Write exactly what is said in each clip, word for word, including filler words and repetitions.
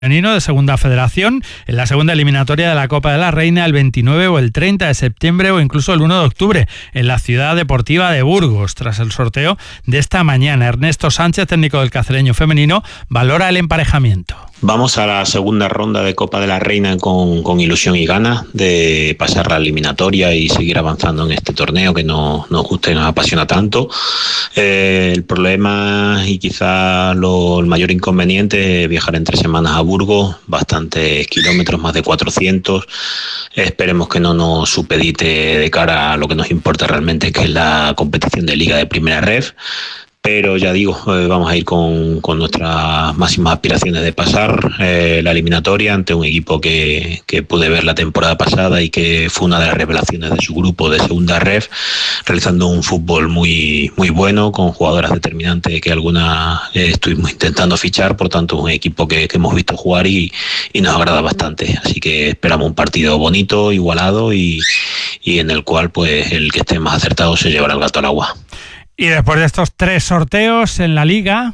femenino de Segunda Federación en la segunda eliminatoria de la Copa de la Reina el veintinueve o el treinta de septiembre o incluso el uno de octubre en la Ciudad Deportiva de Burgos. Tras el sorteo de esta mañana, Ernesto Sánchez, técnico del Cacereño femenino, valora el emparejamiento. Vamos a la segunda ronda de Copa de la Reina con, con ilusión y ganas de pasar la eliminatoria y seguir avanzando en este torneo que nos, nos gusta y nos apasiona tanto. Eh, el problema y quizá lo, el mayor inconveniente es viajar en tres semanas a Burgos, bastantes kilómetros, más de cuatrocientos. Esperemos que no nos supedite de cara a lo que nos importa realmente, que es la competición de Liga de Primera Ref. Pero ya digo, eh, vamos a ir con, con nuestras máximas aspiraciones de pasar eh, la eliminatoria ante un equipo que, que pude ver la temporada pasada y que fue una de las revelaciones de su grupo de Segunda Ref, realizando un fútbol muy, muy bueno, con jugadoras determinantes que algunas eh, estuvimos intentando fichar. Por tanto, un equipo que, que hemos visto jugar y, y nos agrada bastante. Así que esperamos un partido bonito, igualado y, y en el cual pues el que esté más acertado se llevará el gato al agua. Y después de estos tres sorteos en la Liga,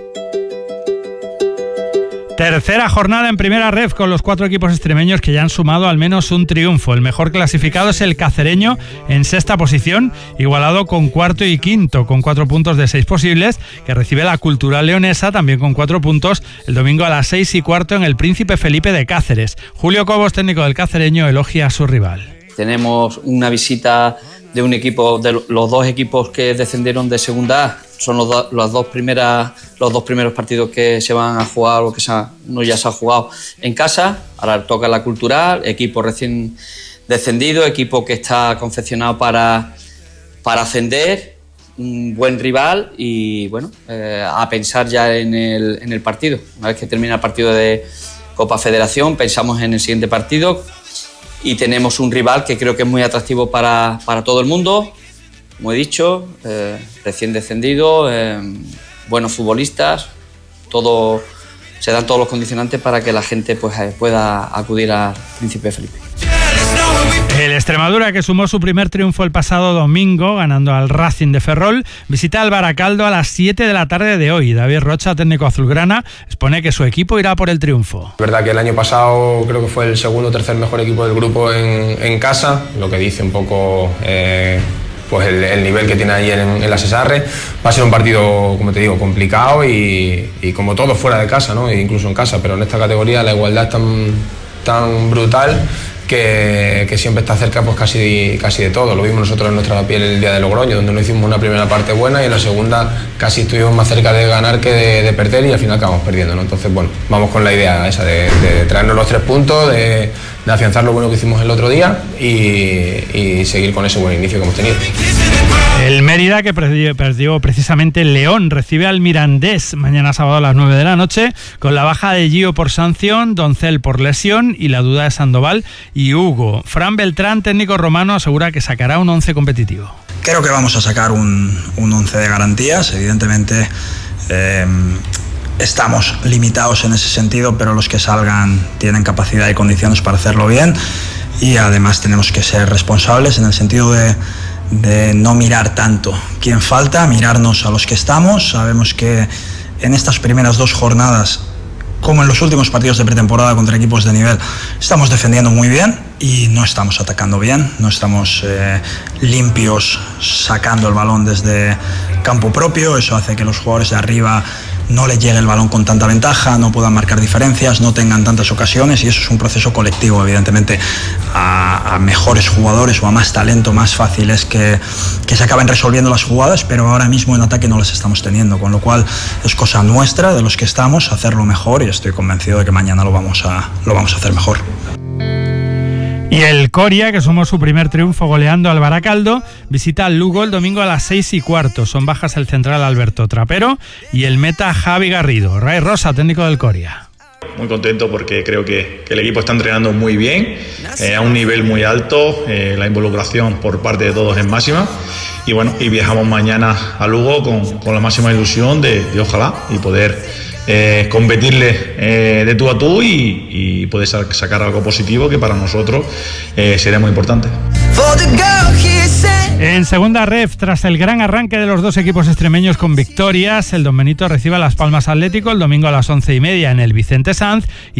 tercera jornada en Primera Ref con los cuatro equipos extremeños que ya han sumado al menos un triunfo. El mejor clasificado es el Cacereño en sexta posición, igualado con cuarto y quinto, con cuatro puntos de seis posibles, que recibe la Cultural Leonesa también con cuatro puntos el domingo a las seis y cuarto en el Príncipe Felipe de Cáceres. Julio Cobos, técnico del Cacereño, elogia a su rival. Tenemos una visita de un equipo, de los dos equipos que descendieron de Segunda A, son los, do, los, dos, primeras, los dos primeros partidos que se van a jugar o que se ha, no ya se ha jugado en casa. Ahora toca la Cultural, equipo recién descendido, equipo que está confeccionado para, para ascender, un buen rival y bueno, eh, a pensar ya en el, en el partido. Una vez que termina el partido de Copa Federación, pensamos en el siguiente partido. Y tenemos un rival que creo que es muy atractivo para, para todo el mundo, como he dicho, eh, recién descendido, eh, buenos futbolistas, todo, se dan todos los condicionantes para que la gente pues, pueda acudir al Príncipe Felipe. El Extremadura, que sumó su primer triunfo el pasado domingo, ganando al Racing de Ferrol, visita al Baracaldo a las siete de la tarde de hoy. David Rocha, técnico azulgrana, expone que su equipo irá por el triunfo. Es verdad que el año pasado creo que fue el segundo o tercer mejor equipo del grupo en, en casa, lo que dice un poco eh, pues el, el nivel que tiene ahí en, en la Cesarre. Va a ser un partido, como te digo, complicado y, y como todo fuera de casa, ¿no? E incluso en casa, pero en esta categoría la igualdad es tan, tan brutal Que, que siempre está cerca pues casi, casi de todo. Lo vimos nosotros en nuestra piel el día de Logroño, donde no hicimos una primera parte buena y en la segunda casi estuvimos más cerca de ganar que de, de perder y al final acabamos perdiendo, ¿no? Entonces, bueno, vamos con la idea esa de, de traernos los tres puntos, de, de afianzar lo bueno que hicimos el otro día y, y seguir con ese buen inicio que hemos tenido. El Mérida, que perdió, perdió precisamente el León, recibe al Mirandés mañana sábado a las nueve de la noche, con la baja de Gio por sanción, Doncel por lesión y la duda de Sandoval y Hugo. Fran Beltrán, técnico romano, asegura que sacará un once competitivo. Creo que vamos a sacar un, un once de garantías, evidentemente eh, estamos limitados en ese sentido, pero los que salgan tienen capacidad y condiciones para hacerlo bien y además tenemos que ser responsables en el sentido de de no mirar tanto quién falta, mirarnos a los que estamos. Sabemos que en estas primeras dos jornadas, como en los últimos partidos de pretemporada contra equipos de nivel, estamos defendiendo muy bien y no estamos atacando bien, no estamos eh, limpios sacando el balón desde campo propio. Eso hace que los jugadores de arriba no le llegue el balón con tanta ventaja, no puedan marcar diferencias, no tengan tantas ocasiones y eso es un proceso colectivo. Evidentemente a, a mejores jugadores o a más talento, más fácil es que, que se acaben resolviendo las jugadas, pero ahora mismo en ataque no las estamos teniendo, con lo cual es cosa nuestra, de los que estamos, hacerlo mejor y estoy convencido de que mañana lo vamos a, lo vamos a hacer mejor. Y el Coria, que sumó su primer triunfo goleando al Baracaldo, visita al Lugo el domingo a las seis y cuarto. Son bajas el central Alberto Trapero y el meta Javi Garrido. Ray Rosa, técnico del Coria. Muy contento porque creo que, que el equipo está entrenando muy bien, eh, a un nivel muy alto, eh, la involucración por parte de todos es máxima y bueno, y viajamos mañana a Lugo con, con la máxima ilusión de, de ojalá y poder Eh, competirle eh, de tú a tú y, y poder sacar algo positivo que para nosotros eh, sería muy importante. En segunda ref, tras el gran arranque de los dos equipos extremeños con victorias, el Don Benito recibe a Las Palmas Atlético el domingo a las once y media en el Vicente Sanz.